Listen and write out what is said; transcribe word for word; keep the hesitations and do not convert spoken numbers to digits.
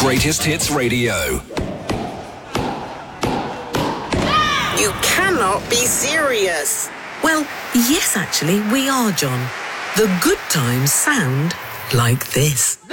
Greatest Hits Radio. You cannot be serious. Well, yes, actually, we are, John. The good times sound like this.